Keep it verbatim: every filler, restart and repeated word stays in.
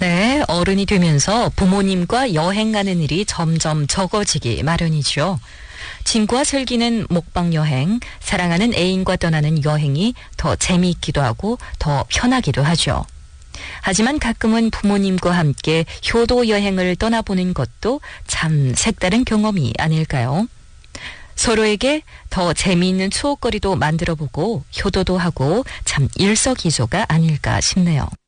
네, 어른이 되면서 부모님과 여행 가는 일이 점점 적어지기 마련이죠. 친구와 즐기는 목방 여행, 사랑하는 애인과 떠나는 여행이 더 재미있기도 하고 더 편하기도 하죠. 하지만 가끔은 부모님과 함께 효도 여행을 떠나보는 것도 참 색다른 경험이 아닐까요? 서로에게 더 재미있는 추억거리도 만들어보고 효도도 하고 참 일석이조가 아닐까 싶네요.